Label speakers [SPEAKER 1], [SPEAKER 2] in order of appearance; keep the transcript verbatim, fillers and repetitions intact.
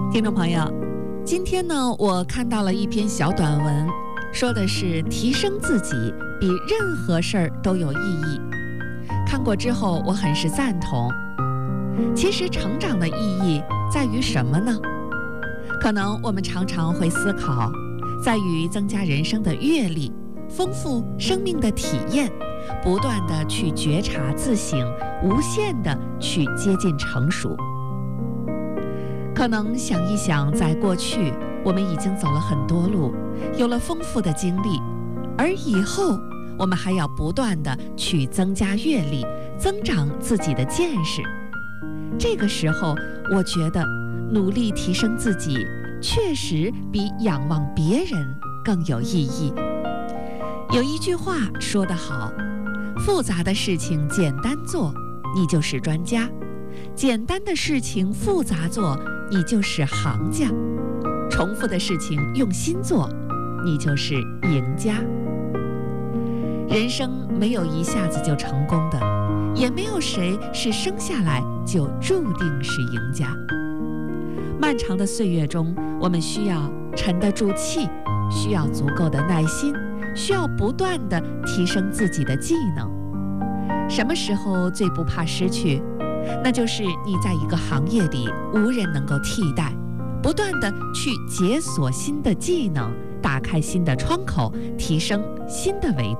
[SPEAKER 1] 听众朋友，今天呢，我看到了一篇小短文，说的是提升自己比任何事儿都有意义。看过之后，我很是赞同。其实成长的意义在于什么呢？可能我们常常会思考，在于增加人生的阅历，丰富生命的体验，不断地去觉察自省，无限地去接近成熟。可能想一想，在过去我们已经走了很多路，有了丰富的经历，而以后我们还要不断地去增加阅历，增长自己的见识。这个时候，我觉得努力提升自己确实比仰望别人更有意义。有一句话说得好，复杂的事情简单做，你就是专家；简单的事情复杂做，你就是行家；重复的事情用心做，你就是赢家。人生没有一下子就成功的，也没有谁是生下来就注定是赢家。漫长的岁月中，我们需要沉得住气，需要足够的耐心，需要不断地提升自己的技能。什么时候最不怕失去？那就是你在一个行业里无人能够替代，不断地去解锁新的技能，打开新的窗口，提升新的维度。